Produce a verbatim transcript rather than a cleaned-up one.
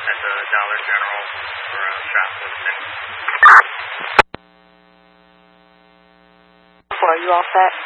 at the Dollar General for uh, shoplifting. Are you all set?